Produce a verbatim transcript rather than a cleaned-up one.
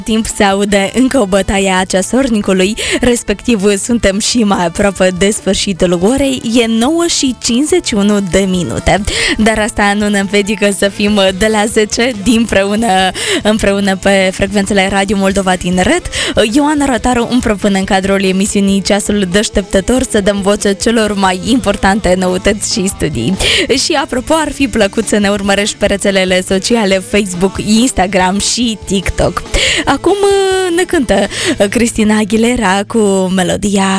Timp se aude încă o bătaie a ceasornicului, respectiv suntem și mai aproape de sfârșitul orei, e nouă și cincizeci și unu de minute, dar asta nu ne împiedică să fim de la zece împreună, împreună pe frecvențele Radio Moldova Tineret. Ioana Rotaru îmi propune în cadrul emisiunii Ceasul Deșteptător să dăm voce celor mai importante noutăți și studii. Și apropo, ar fi plăcut să ne urmărești pe rețelele sociale Facebook, Instagram și TikTok. Acum ne cântă Cristina Aguilera cu melodia